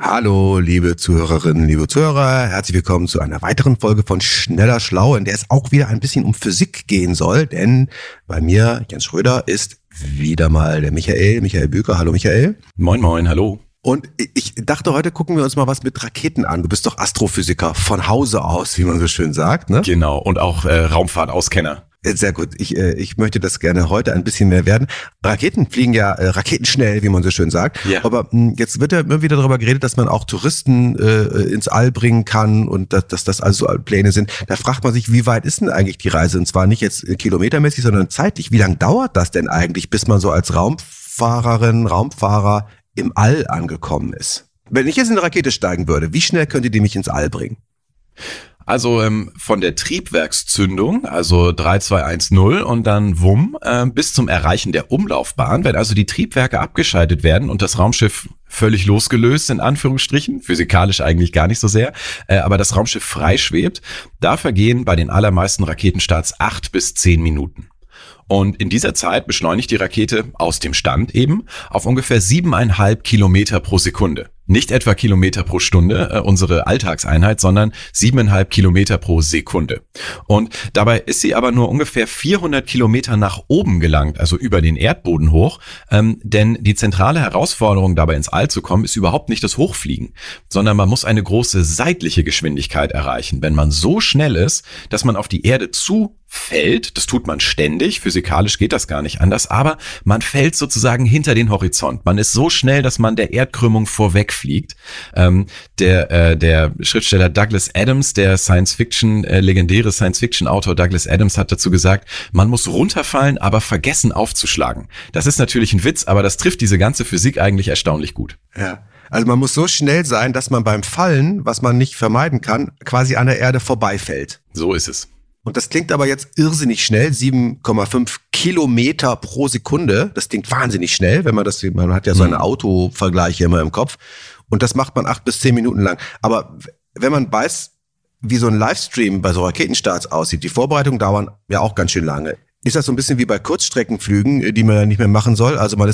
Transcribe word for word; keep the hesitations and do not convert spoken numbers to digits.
Hallo, liebe Zuhörerinnen, liebe Zuhörer, herzlich willkommen zu einer weiteren Folge von Schneller Schlau, in der es auch wieder ein bisschen um Physik gehen soll, denn bei mir, Jens Schröder, ist wieder mal der Michael, Michael Büker. Hallo Michael. Moin moin, hallo. Und ich dachte, heute gucken wir uns mal was mit Raketen an. Du bist doch Astrophysiker von Hause aus, wie man so schön sagt, ne? Genau, und auch äh, Raumfahrtauskenner. Sehr gut. Ich, äh, ich möchte das gerne heute ein bisschen mehr werden. Raketen fliegen ja äh, raketenschnell, wie man so schön sagt. Ja. Aber mh, jetzt wird ja immer wieder darüber geredet, dass man auch Touristen äh, ins All bringen kann und dass, dass das also Pläne sind. Da fragt man sich, wie weit ist denn eigentlich die Reise? Und zwar nicht jetzt kilometermäßig, sondern zeitlich. Wie lange dauert das denn eigentlich, bis man so als Raumfahrerin, Raumfahrer im All angekommen ist? Wenn ich jetzt in eine Rakete steigen würde, wie schnell könnte die mich ins All bringen? Also ähm, von der Triebwerkszündung, also drei zwei eins null und dann wumm, äh, bis zum Erreichen der Umlaufbahn, wenn also die Triebwerke abgeschaltet werden und das Raumschiff völlig losgelöst, in Anführungsstrichen, physikalisch eigentlich gar nicht so sehr, äh, aber das Raumschiff freischwebt, da vergehen bei den allermeisten Raketenstarts acht bis zehn Minuten. Und in dieser Zeit beschleunigt die Rakete aus dem Stand eben auf ungefähr siebeneinhalb Kilometer pro Sekunde. Nicht etwa Kilometer pro Stunde, äh, unsere Alltagseinheit, sondern siebeneinhalb Kilometer pro Sekunde. Und dabei ist sie aber nur ungefähr vierhundert Kilometer nach oben gelangt, also über den Erdboden hoch. Ähm, denn die zentrale Herausforderung, dabei ins All zu kommen, ist überhaupt nicht das Hochfliegen, sondern man muss eine große seitliche Geschwindigkeit erreichen. Wenn man so schnell ist, dass man auf die Erde zufällt, das tut man ständig, physikalisch geht das gar nicht anders, aber man fällt sozusagen hinter den Horizont. Man ist so schnell, dass man der Erdkrümmung vorweg fliegt. Ähm, der, äh, der Schriftsteller Douglas Adams, der Science-Fiction, äh, legendäre Science-Fiction-Autor Douglas Adams hat dazu gesagt, man muss runterfallen, aber vergessen aufzuschlagen. Das ist natürlich ein Witz, aber das trifft diese ganze Physik eigentlich erstaunlich gut. Ja. Also man muss so schnell sein, dass man beim Fallen, was man nicht vermeiden kann, quasi an der Erde vorbeifällt. So ist es. Und das klingt aber jetzt irrsinnig schnell, sieben Komma fünf Kilometer pro Sekunde. Das klingt wahnsinnig schnell, wenn man das, man hat ja so eine Autovergleiche immer im Kopf. Und das macht man acht bis zehn Minuten lang. Aber wenn man weiß, wie so ein Livestream bei so Raketenstarts aussieht, die Vorbereitungen dauern ja auch ganz schön lange. Ist das so ein bisschen wie bei Kurzstreckenflügen, die man ja nicht mehr machen soll? Also man ist